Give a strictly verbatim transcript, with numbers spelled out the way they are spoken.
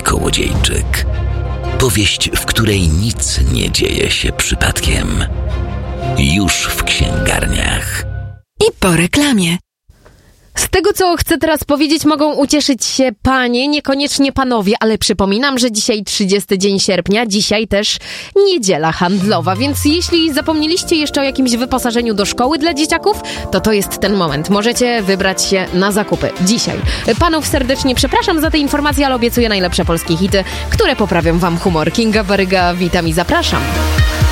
Kołodziejczyk. Powieść, w której nic nie dzieje się przypadkiem. Już w księgarniach. I po reklamie. Z tego, co chcę teraz powiedzieć, mogą ucieszyć się panie, niekoniecznie panowie, ale przypominam, że dzisiaj trzydziesty dzień sierpnia, dzisiaj też niedziela handlowa, więc jeśli zapomnieliście jeszcze o jakimś wyposażeniu do szkoły dla dzieciaków, to to jest ten moment. Możecie wybrać się na zakupy dzisiaj. Panów serdecznie przepraszam za te informacje, ale obiecuję najlepsze polskie hity, które poprawią wam humor. Kinga Baryga, witam i zapraszam.